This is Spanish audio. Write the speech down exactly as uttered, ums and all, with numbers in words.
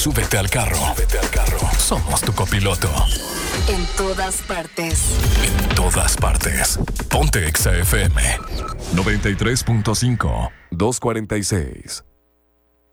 súbete al carro. Súbete al carro. Somos tu copiloto. En todas partes. En todas partes. Ponte Exa F M. noventa y tres punto cinco. doscientos cuarenta y seis.